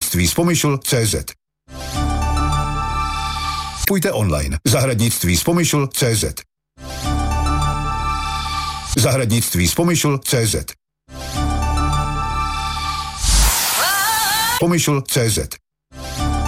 Zahradnictví z Pomyšl.cz. Půjte online. Zahradnictví z Pomyšl.cz. Zahradnictví z Pomyšl.cz. Pomyšl.cz.